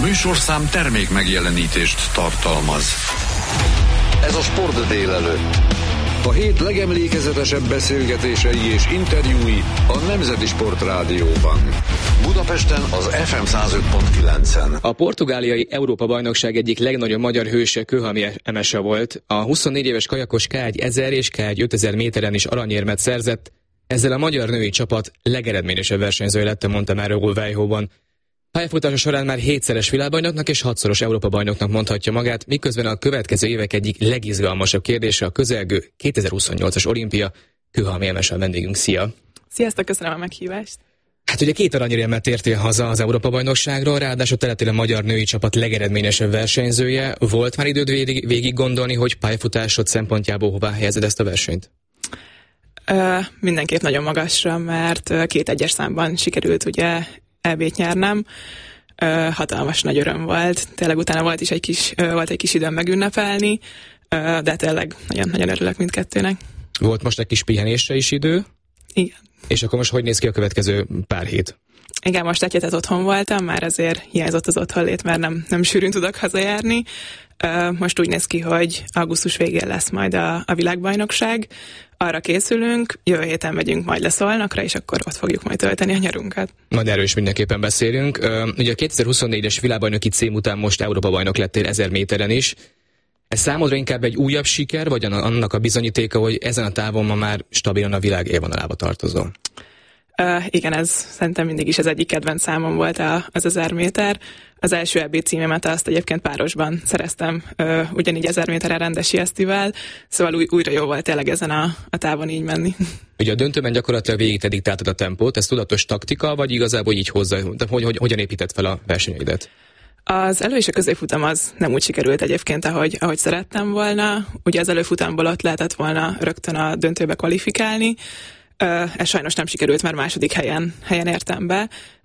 műsorszám termék megjelenítést tartalmaz. Ez a Sport délelőtt. A hét legemlékezetesebb beszélgetései és interjúi a Nemzeti Sport Rádióban. Budapesten az FM 105.9-en. A portugáliai Európa-bajnokság egyik legnagyobb magyar hőse Kőhalmi Emese volt. A 24 éves kajakos K1 1000 és K1 5000 méteren is aranyérmet szerzett. Ezzel a magyar női csapat legeredményesebb versenyzője lett, mondta már Raúl Vejhóban. Pályafutása során már 7-szeres világbajnoknak és 6-szoros Európa-bajnoknak mondhatja magát, miközben a következő évek egyik legizgalmasabb kérdése a közelgő 2028-as olimpia. Kőhalmi Emese a vendégünk. Szia! Sziasztok, köszönöm a meghívást! Hát ugye 2 aranyéremmel tértél haza az Európa-bajnokságról, ráadásul te lettél a magyar női csapat legeredményesebb versenyzője. Volt már időd végig gondolni, hogy pályafutásod szempontjából hová helyezed ezt a versenyt? Mindenképp nagyon magasra, mert 2 egyes számban sikerült ugye EB-t nyernem. Hatalmas nagy öröm volt. Tényleg utána volt egy kis időm megünnepelni, de tényleg nagyon örülök mindkettőnek. Volt most egy kis pihenésre is idő? Igen. És akkor most hogy néz ki a következő pár hét? Igen, most egy hetet otthon voltam, már azért hiányzott az otthonlét, mert nem sűrűn tudok hazajárni. Most úgy néz ki, hogy augusztus végén lesz majd a világbajnokság. Arra készülünk, jövő héten megyünk majd le Szolnokra, és akkor ott fogjuk majd tölteni a nyarunkat. Majd erről is mindenképpen beszélünk. Ugye a 2024-es világbajnoki cím után most Európa-bajnok lettél 1000 méteren is. Ez számodra inkább egy újabb siker, vagy annak a bizonyítéka, hogy ezen a távon ma már stabilan a világ élvonalába tartozol? Igen, ez szerintem mindig is az egyik kedvenc számom volt az 1000 méter. Az első EB címemet azt egyébként párosban szereztem, ugyanígy 1000 méteren Rendesi Esztivel, szóval újra jó volt tényleg ezen a távon így menni. Ugye a döntőben gyakorlatilag végig te diktáltad a tempót, ez tudatos taktika, vagy igazából így hozzá, hogyan épített fel a versenyeidet? Az elő- és a középfutam az nem úgy sikerült egyébként, ahogy szerettem volna. Ugye az előfutamból ott lehetett volna rögtön a döntőbe kvalifikálni. Ez sajnos nem sikerült, mert második helyen értem be,